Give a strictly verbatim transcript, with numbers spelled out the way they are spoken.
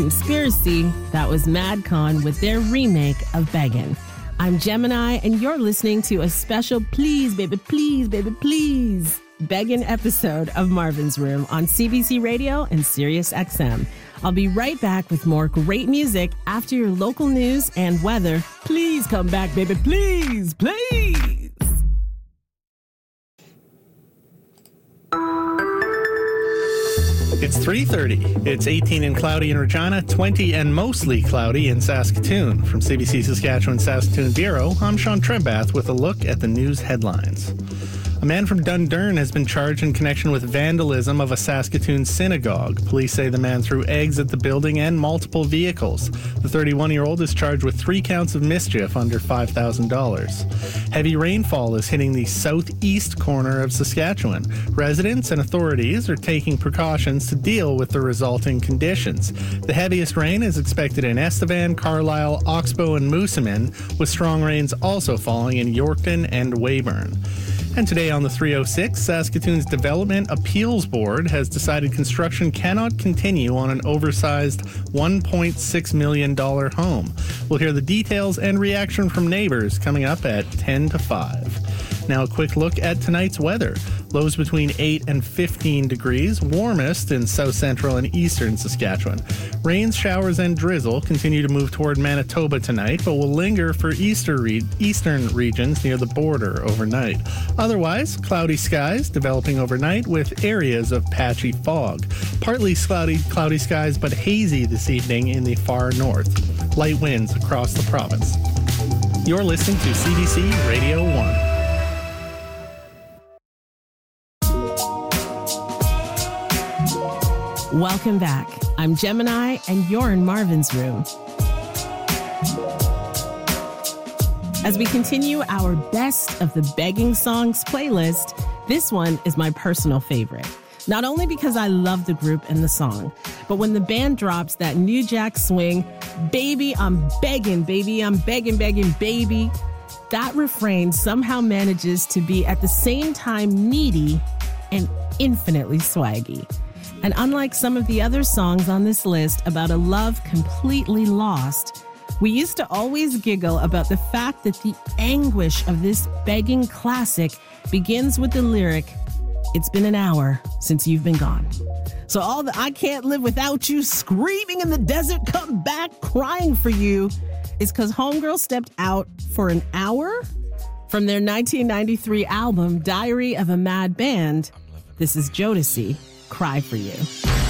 Conspiracy, that was MadCon with their remake of Beggin'. I'm Gemini, and you're listening to a special Please, Baby, Please, Baby, Please Beggin' episode of Marvin's Room on C B C Radio and Sirius X M. I'll be right back with more great music after your local news and weather. Please come back, baby, please, please. It's three thirty. It's eighteen and cloudy in Regina, twenty and mostly cloudy in Saskatoon. From C B C Saskatchewan Saskatoon Bureau, I'm Sean Trimbath with a look at the news headlines. A man from Dundurn has been charged in connection with vandalism of a Saskatoon synagogue. Police say the man threw eggs at the building and multiple vehicles. The thirty-one-year-old is charged with three counts of mischief under five thousand dollars. Heavy rainfall is hitting the southeast corner of Saskatchewan. Residents and authorities are taking precautions to deal with the resulting conditions. The heaviest rain is expected in Estevan, Carlisle, Oxbow, and Moosomin, with strong rains also falling in Yorkton and Weyburn. And today on the three oh six, Saskatoon's Development Appeals Board has decided construction cannot continue on an oversized one point six million dollars home. We'll hear the details and reaction from neighbors coming up at ten to five. Now a quick look at tonight's weather. Lows between eight and fifteen degrees, warmest in south central and eastern Saskatchewan. Rains, showers, and drizzle continue to move toward Manitoba tonight, but will linger for eastern, re- eastern regions near the border overnight. Otherwise, cloudy skies developing overnight with areas of patchy fog. Partly cloudy, cloudy skies, but hazy this evening in the far north. Light winds across the province. You're listening to C B C Radio one. Welcome back. I'm Gemini, and you're in Marvin's Room. As we continue our Best of the Begging Songs playlist, this one is my personal favorite. Not only because I love the group and the song, but when the band drops that New Jack Swing, baby, I'm begging, baby, I'm begging, begging, baby, that refrain somehow manages to be at the same time needy and infinitely swaggy. And unlike some of the other songs on this list about a love completely lost, we used to always giggle about the fact that the anguish of this begging classic begins with the lyric, "It's been an hour since you've been gone." So all the "I can't live without you," screaming in the desert, come back, crying for you, is because Homegirl stepped out for an hour? From their nineteen ninety-three album, Diary of a Mad Band, this is Jodeci, Cry For You.